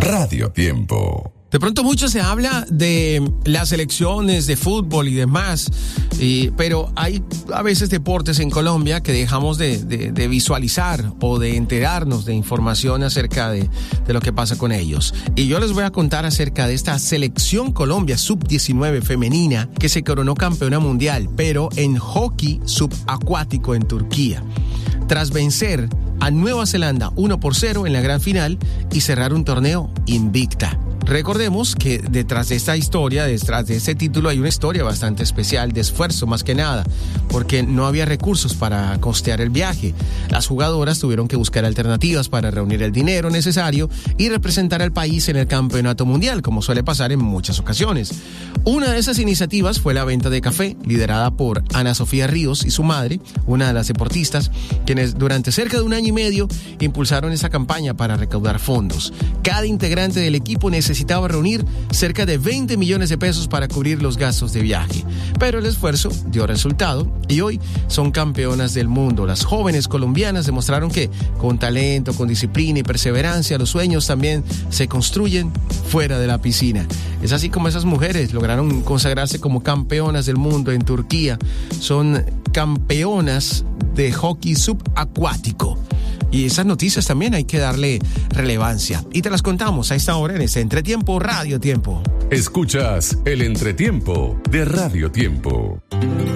Radio Tiempo. De pronto mucho se habla de las selecciones de fútbol y demás, pero hay a veces deportes en Colombia que dejamos de visualizar o de enterarnos de información acerca de lo que pasa con ellos. Y yo les voy a contar acerca de esta selección Colombia sub-19 femenina que se coronó campeona mundial, pero en hockey subacuático en Turquía, tras vencer a Nueva Zelanda 1-0 en la gran final y cerrar un torneo invicta. Recordemos que detrás de esta historia, detrás de este título, hay una historia bastante especial de esfuerzo más que nada, porque no había recursos para costear el viaje. Las jugadoras tuvieron que buscar alternativas para reunir el dinero necesario y representar al país en el campeonato mundial, como suele pasar en muchas ocasiones. Una de esas iniciativas fue la venta de café, liderada por Ana Sofía Ríos y su madre, una de las deportistas, quienes durante cerca de un año y medio impulsaron esa campaña para recaudar fondos. Cada integrante del equipo necesitaba reunir cerca de 20 millones de pesos para cubrir los gastos de viaje. Pero el esfuerzo dio resultado y hoy son campeonas del mundo. Las jóvenes colombianas demostraron que con talento, con disciplina y perseverancia, los sueños también se construyen fuera de la piscina. Es así como esas mujeres lograron consagrarse como campeonas del mundo en Turquía. Son campeonas de hockey subacuático. Y esas noticias también hay que darle relevancia. Y te las contamos a esta hora en este Entretiempo Radio Tiempo. Escuchas el Entretiempo de Radio Tiempo.